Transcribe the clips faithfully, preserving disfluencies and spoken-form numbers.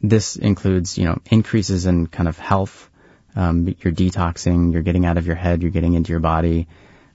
this includes, you know, increases in kind of health. Um, you're detoxing, you're getting out of your head, you're getting into your body.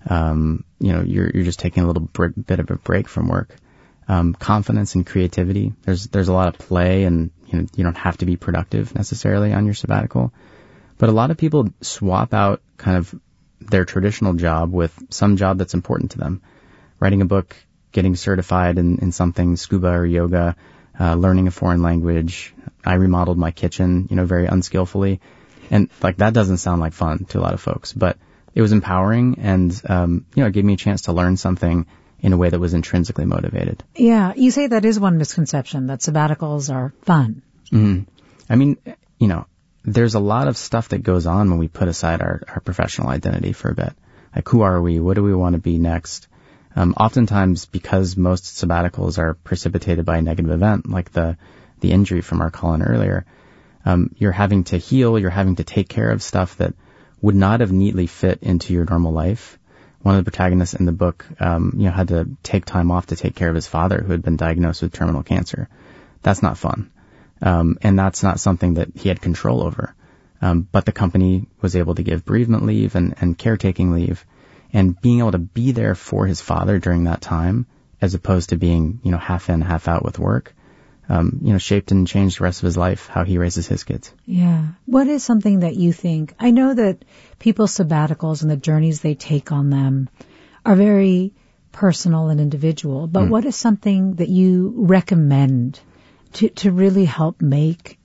Um, you know, you're, you're just taking a little br- bit of a break from work. Um, confidence and creativity. There's, there's a lot of play, and, you know, you don't have to be productive necessarily on your sabbatical. But a lot of people swap out kind of their traditional job with some job that's important to them. Writing a book, getting certified in, in something, scuba or yoga, uh, learning a foreign language. I remodeled my kitchen, you know, very unskillfully. And like that doesn't sound like fun to a lot of folks, but it was empowering, and, um, you know, it gave me a chance to learn something in a way that was intrinsically motivated. Yeah, you say that is one misconception, that sabbaticals are fun. Mm-hmm. I mean, you know, there's a lot of stuff that goes on when we put aside our, our professional identity for a bit. Like, who are we? What do we want to be next? Um, oftentimes, because most sabbaticals are precipitated by a negative event, like the, the injury from our call-in earlier, um, you're having to heal, you're having to take care of stuff that would not have neatly fit into your normal life. One of the protagonists in the book, um, you know, had to take time off to take care of his father who had been diagnosed with terminal cancer. That's not fun. Um, and that's not something that he had control over. Um, but the company was able to give bereavement leave and, and caretaking leave, and being able to be there for his father during that time, as opposed to being, you know, half in, half out with work, um, you know, shaped and changed the rest of his life, how he raises his kids. Yeah. What is something that you think, I know that people's sabbaticals and the journeys they take on them are very personal and individual, but mm. what is something that you recommend to, to really help make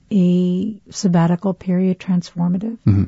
a sabbatical period transformative? Mm-hmm.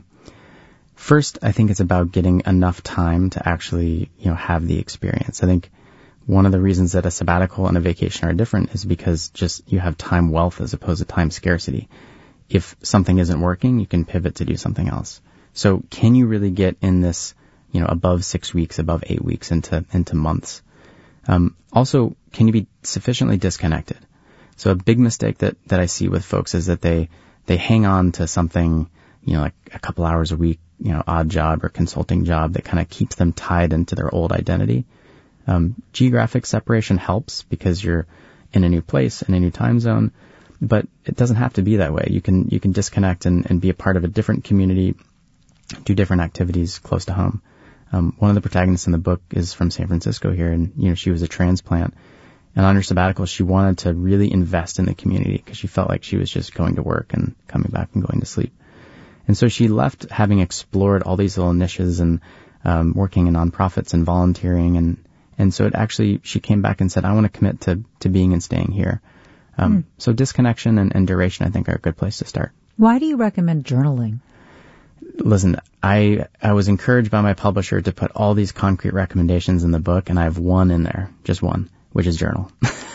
First, I think it's about getting enough time to actually, you know, have the experience. I think one of the reasons that a sabbatical and a vacation are different is because just you have time wealth as opposed to time scarcity. If something isn't working, you can pivot to do something else. So can you really get in this, you know, above six weeks, above eight weeks into, into months? Um, also, can you be sufficiently disconnected? So a big mistake that, that I see with folks is that they, they hang on to something, you know, like a couple hours a week, you know, odd job or consulting job that kind of keeps them tied into their old identity. Um, geographic separation helps because you're in a new place, in a new time zone, but it doesn't have to be that way. You can, you can disconnect and, and be a part of a different community, do different activities close to home. Um, one of the protagonists in the book is from San Francisco here, and, you know, she was a transplant. And on her sabbatical, she wanted to really invest in the community because she felt like she was just going to work and coming back and going to sleep. And so she left having explored all these little niches and um, working in nonprofits and volunteering. And, and so it actually, she came back and said, I want to commit to, to being and staying here. Um, mm. So disconnection and, and duration, I think, are a good place to start. Why do you recommend journaling? Listen, I I was encouraged by my publisher to put all these concrete recommendations in the book, and I have one in there, just one, which is journal.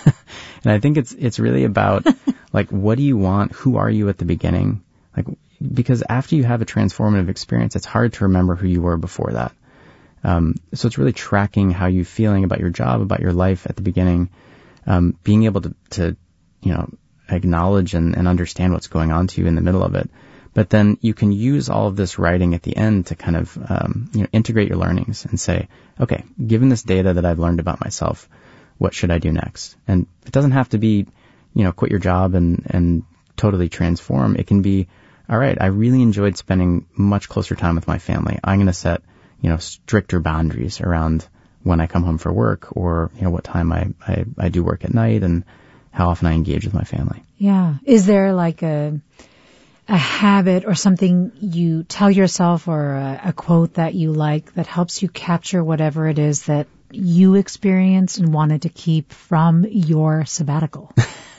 And I think it's it's really about, like, what do you want? Who are you at the beginning? Like, because after you have a transformative experience, it's hard to remember who you were before that. Um, so it's really tracking how you're feeling about your job, about your life at the beginning, um, being able to, to, you know, acknowledge and, and understand what's going on to you in the middle of it. But then you can use all of this writing at the end to kind of, um, you know, integrate your learnings and say, okay, given this data that I've learned about myself, what should I do next? And it doesn't have to be, you know, quit your job and, and totally transform. It can be, all right, I really enjoyed spending much closer time with my family. I'm going to set, you know, stricter boundaries around when I come home for work, or, you know, what time I, I, I do work at night and how often I engage with my family. Yeah. Is there like a, a habit or something you tell yourself, or a, a quote that you like that helps you capture whatever it is that you experienced and wanted to keep from your sabbatical?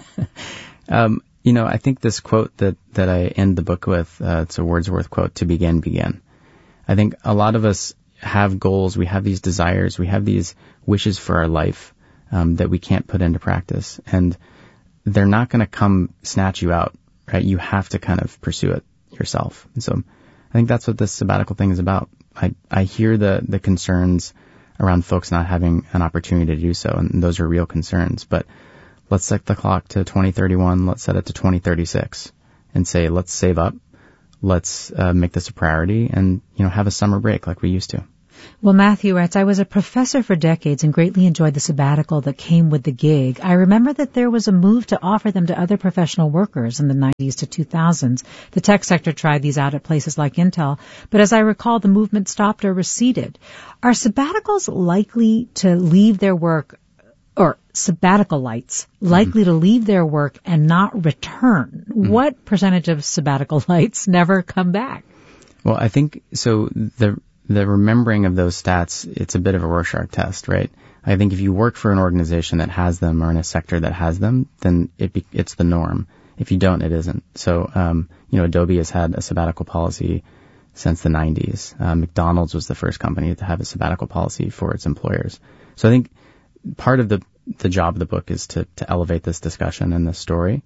um, you know, I think this quote that, that I end the book with, uh, it's a Wordsworth quote, to begin, begin. I think a lot of us have goals, we have these desires, we have these wishes for our life, um, that we can't put into practice, and they're not going to come snatch you out, right? You have to kind of pursue it yourself. And so I think that's what this sabbatical thing is about. I, I hear the, the concerns around folks not having an opportunity to do so, and those are real concerns, but let's set the clock to twenty thirty-one, let's set it to twenty thirty-six, and say, let's save up, let's uh, make this a priority, and, you know, have a summer break like we used to. Well, Matthew writes, I was a professor for decades and greatly enjoyed the sabbatical that came with the gig. I remember that there was a move to offer them to other professional workers in the nineties to two thousands. The tech sector tried these out at places like Intel, but as I recall, the movement stopped or receded. Are sabbaticals likely to leave their work, or sabbatical lights, likely mm-hmm. to leave their work and not return? Mm-hmm. What percentage of sabbatical lights never come back? Well, I think, so the the remembering of those stats, it's a bit of a Rorschach test, right? I think if you work for an organization that has them or in a sector that has them, then it be, it's the norm. If you don't, it isn't. So, um, you know, Adobe has had a sabbatical policy since the nineties. Uh, McDonald's was the first company to have a sabbatical policy for its employers. So I think part of the the job of the book is to to elevate this discussion and this story.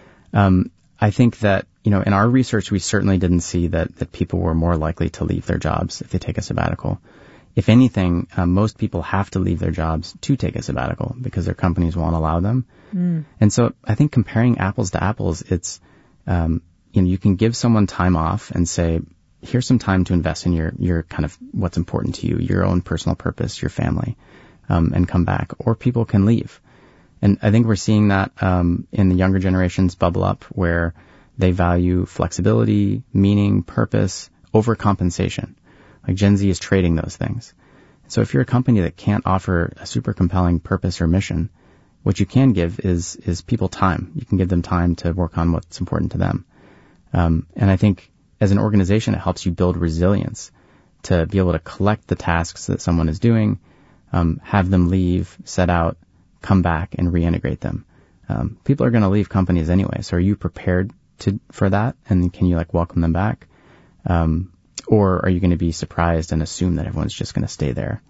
Um, I think that, you know, in our research, we certainly didn't see that, that people were more likely to leave their jobs if they take a sabbatical. If anything, um, most people have to leave their jobs to take a sabbatical because their companies won't allow them. Mm. And so I think comparing apples to apples, it's, um, you know, you can give someone time off and say, here's some time to invest in your, your kind of what's important to you, your own personal purpose, your family, um, and come back. Or people can leave. And I think we're seeing that um, in the younger generations bubble up where they value flexibility, meaning, purpose, over compensation. Like Gen Z is trading those things. So if you're a company that can't offer a super compelling purpose or mission, what you can give is is people time. You can give them time to work on what's important to them. Um, and I think as an organization, it helps you build resilience to be able to collect the tasks that someone is doing, um, have them leave, set out, come back and reintegrate them. Um, people are going to leave companies anyway. So are you prepared to, for that? And can you like welcome them back? Um, or are you going to be surprised and assume that everyone's just going to stay there?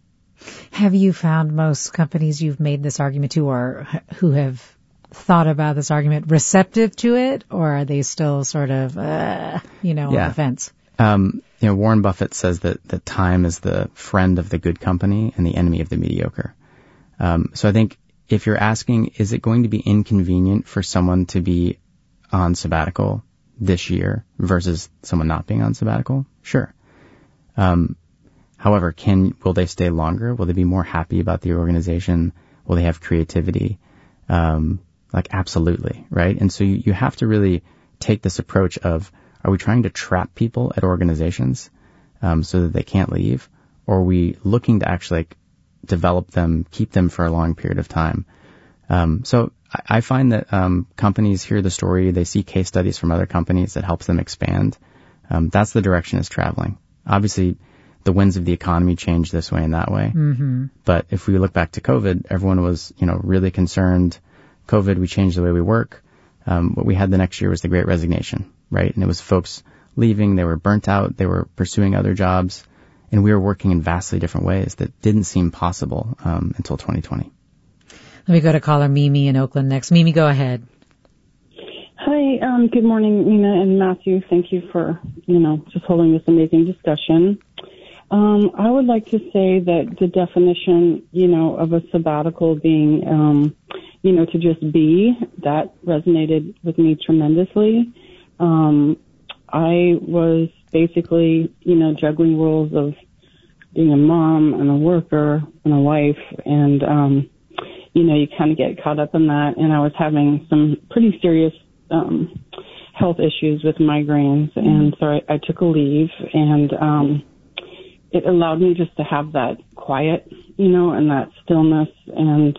Have you found most companies you've made this argument to or who have thought about this argument receptive to it? Or are they still sort of, uh, you know, yeah. on the fence? Um, you know, Warren Buffett says that, that time is the friend of the good company and the enemy of the mediocre. Um, so I think if you're asking, is it going to be inconvenient for someone to be on sabbatical this year versus someone not being on sabbatical? Sure. Um, however, can, will they stay longer? Will they be more happy about the organization? Will they have creativity? Um, like absolutely, right? And so you, you have to really take this approach of, are we trying to trap people at organizations, um, so that they can't leave? Or are we looking to actually like, develop them, keep them for a long period of time? Um, so I, I find that um, companies hear the story, they see case studies from other companies that helps them expand. Um, that's the direction it's traveling. Obviously, the winds of the economy change this way and that way. Mm-hmm. But if we look back to COVID, everyone was, you know, really concerned. COVID, we changed the way we work. Um, what we had the next year was the Great Resignation, right? And it was folks leaving, they were burnt out, they were pursuing other jobs. And we were working in vastly different ways that didn't seem possible um, until twenty twenty. Let me go to caller Mimi in Oakland next. Mimi, go ahead. Hi, um, good morning, Nina and Matthew. Thank you for, you know, just holding this amazing discussion. Um, I would like to say that the definition, you know, of a sabbatical being, um, you know, to just be, that resonated with me tremendously. Um, I was basically, you know, juggling roles of being a mom and a worker and a wife, and, um, you know, you kind of get caught up in that, and I was having some pretty serious um, health issues with migraines, and so I, I took a leave, and um, it allowed me just to have that quiet, you know, and that stillness, and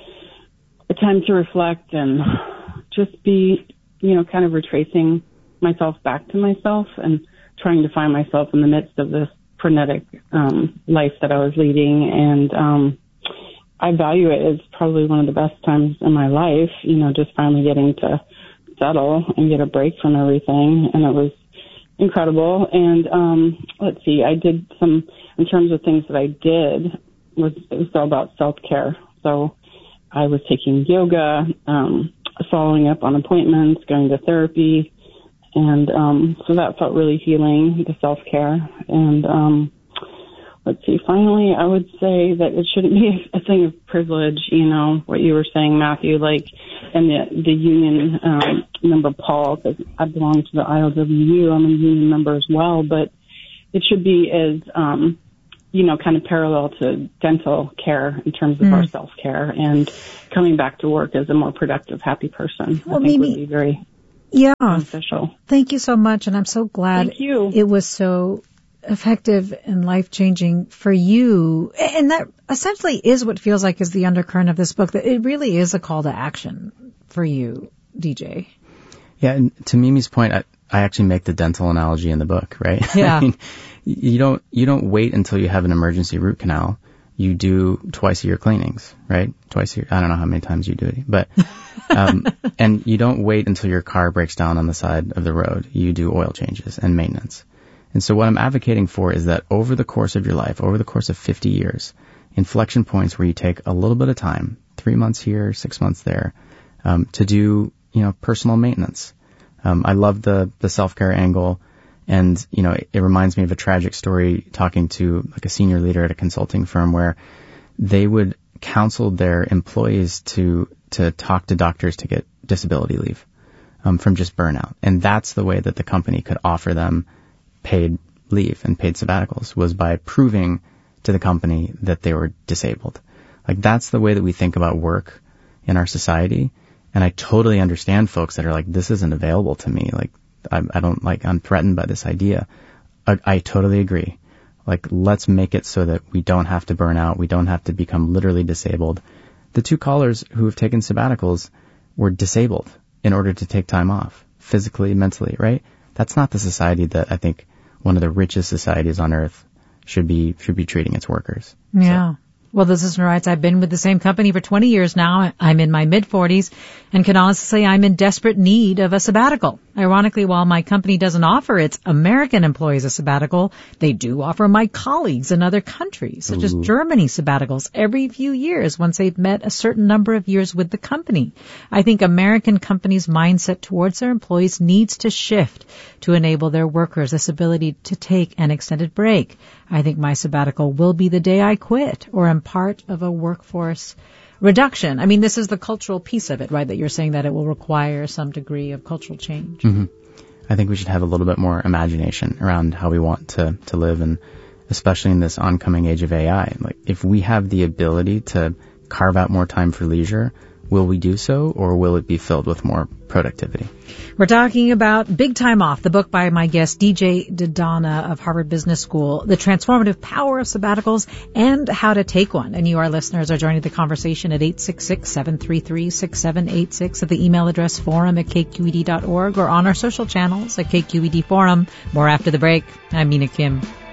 a time to reflect and just be, you know, kind of retracing myself back to myself and trying to find myself in the midst of this frenetic um, life that I was leading. And um, I value it as probably one of the best times in my life, you know, just finally getting to settle and get a break from everything. And it was incredible. And um, let's see, I did some, in terms of things that I did, was it was all about self-care. So I was taking yoga, um, following up on appointments, going to therapy. And um, so that felt really healing, the self-care. And um, let's see, finally, I would say that it shouldn't be a thing of privilege, you know, what you were saying, Matthew, like, and the, the union um, member, Paul, because I belong to the I L W U. I'm a union member as well. But it should be as um, you know, kind of parallel to dental care in terms of mm. our self-care, and coming back to work as a more productive, happy person, well, I think Mimi, would be very yeah. beneficial. Thank you so much, and I'm so glad Thank you. It was so effective and life-changing for you. And that essentially is what feels like is the undercurrent of this book, that it really is a call to action for you, D J. Yeah, and to Mimi's point, I, I actually make the dental analogy in the book, right? Yeah. I mean, you don't, you don't wait until you have an emergency root canal. You do twice a year cleanings, right? Twice a year. I don't know how many times you do it, but, um, and you don't wait until your car breaks down on the side of the road. You do oil changes and maintenance. And so what I'm advocating for is that over the course of your life, over the course of fifty years, inflection points where you take a little bit of time, three months here, six months there, um, to do, you know, personal maintenance. Um, I love the, the self-care angle. And, you know, it, it reminds me of a tragic story talking to like a senior leader at a consulting firm where they would counsel their employees to, to talk to doctors to get disability leave, um, from just burnout. And that's the way that the company could offer them paid leave and paid sabbaticals, was by proving to the company that they were disabled. Like, that's the way that we think about work in our society. And I totally understand folks that are like, this isn't available to me. Like, I, I don't like, I'm threatened by this idea. I, I totally agree. Like, let's make it so that we don't have to burn out. We don't have to become literally disabled. The two callers who have taken sabbaticals were disabled in order to take time off, physically, mentally, right? That's not the society that I think one of the richest societies on earth should be, should be treating its workers. Yeah. So. Well, this listener writes, I've been with the same company for twenty years now. I'm in my mid-forties and can honestly say I'm in desperate need of a sabbatical. Ironically, while my company doesn't offer its American employees a sabbatical, they do offer my colleagues in other countries, such Ooh. as Germany, sabbaticals every few years once they've met a certain number of years with the company. I think American companies' mindset towards their employees needs to shift to enable their workers this ability to take an extended break. I think my sabbatical will be the day I quit or am part of a workforce reduction. I mean, this is the cultural piece of it, right? That you're saying that it will require some degree of cultural change. Mm-hmm. I think we should have a little bit more imagination around how we want to, to live, and especially in this oncoming age of A I. Like, if we have the ability to carve out more time for leisure, will we do so, or will it be filled with more productivity? We're talking about Big Time Off, the book by my guest, D J Dodonna of Harvard Business School, the transformative power of sabbaticals and how to take one. And you, our listeners, are joining the conversation at eight six six, seven three three, six seven eight six, at the email address forum at k q e d dot org, or on our social channels at K Q E D Forum. More after the break. I'm Mina Kim.